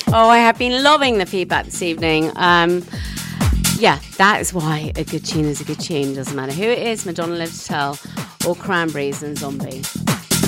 Oh, I have been loving the feedback this evening. Yeah, that is why a good tune is a good tune. Doesn't matter who it is, Madonna Live to Tell or Cranberries and Zombie.